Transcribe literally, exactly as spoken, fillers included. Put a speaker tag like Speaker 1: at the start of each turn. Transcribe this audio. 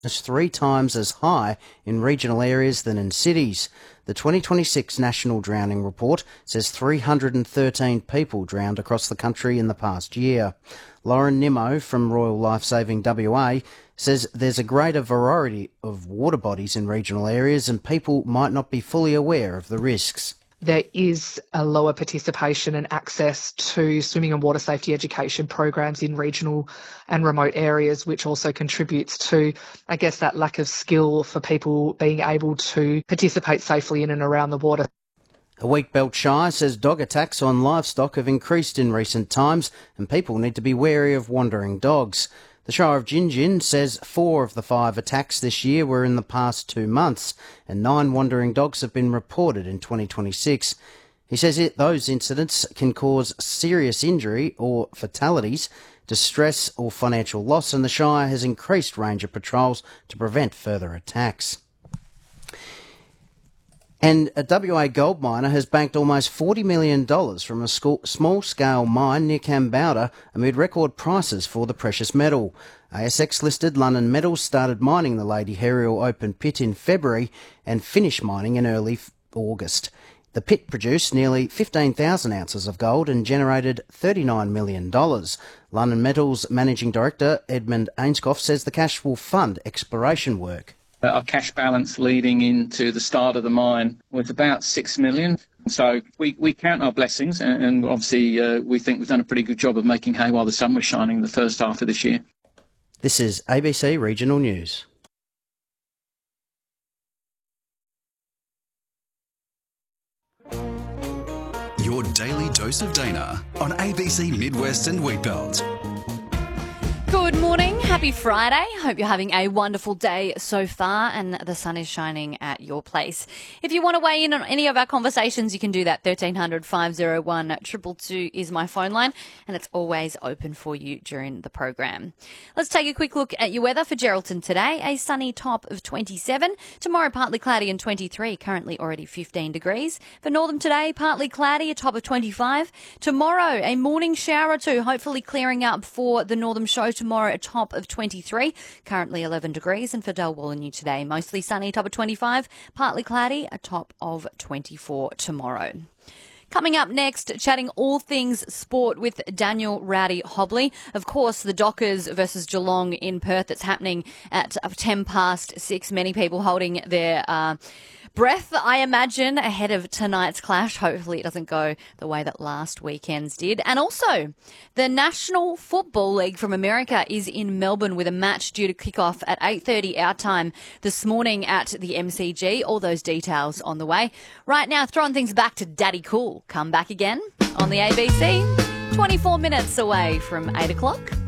Speaker 1: is three times as high in regional areas than in cities. The twenty twenty-six National Drowning Report says three hundred thirteen people drowned across the country in the past year. Lauren Nimmo from Royal Lifesaving W A says there's a greater variety of water bodies in regional areas and people might not be fully aware of the risks.
Speaker 2: There is a lower participation and access to swimming and water safety education programs in regional and remote areas, which also contributes to, I guess, that lack of skill for people being able to participate safely in and around the water.
Speaker 1: A Wheatbelt Shire says dog attacks on livestock have increased in recent times and people need to be wary of wandering dogs. The Shire of Gingin says four of the five attacks this year were in the past two months and nine wandering dogs have been reported in twenty twenty-six. He says it, those incidents can cause serious injury or fatalities, distress or financial loss, and the Shire has increased ranger patrols to prevent further attacks. And a W A gold miner has banked almost forty million dollars from a small-scale mine near Kambalda amid record prices for the precious metal. A S X-listed London Metals started mining the Lady Herial open pit in February and finished mining in early August. The pit produced nearly fifteen thousand ounces of gold and generated thirty-nine million dollars. London Metals Managing Director Edmund Ainscough says the cash will fund exploration work.
Speaker 3: Our cash balance leading into the start of the mine was about six million dollars. So we, we count our blessings and, and obviously uh, we think we've done a pretty good job of making hay while the sun was shining in the first half of this year.
Speaker 1: This is A B C Regional News.
Speaker 4: Your daily dose of Dana on A B C Midwest and Wheatbelt.
Speaker 5: Good morning. Happy Friday. Hope you're having a wonderful day so far and the sun is shining at your place. If you want to weigh in on any of our conversations, you can do that. thirteen hundred, five oh one, two two two is my phone line and it's always open for you during the program. Let's take a quick look at your weather for Geraldton today. A sunny top of twenty-seven. Tomorrow, partly cloudy and twenty-three. Currently already fifteen degrees. For Northam today, partly cloudy, a top of twenty-five. Tomorrow, a morning shower or two, hopefully clearing up for the Northam show tomorrow, a top of twenty-three, currently eleven degrees. And for Dalwallinu today, mostly sunny, top of twenty-five, partly cloudy, a top of twenty-four tomorrow. Coming up next, chatting all things sport with Daniel Rowdy Hobley. Of course, the Dockers versus Geelong in Perth. It's happening at ten past six. Many people holding their uh, breath, I imagine, ahead of tonight's clash. Hopefully it doesn't go the way that last weekend's did. And also, the National Football League from America is in Melbourne with a match due to kick off at eight thirty our time this morning at the M C G. All those details on the way. Right now, throwing things back to Daddy Cool. Come back again on the A B C. twenty-four minutes away from eight o'clock.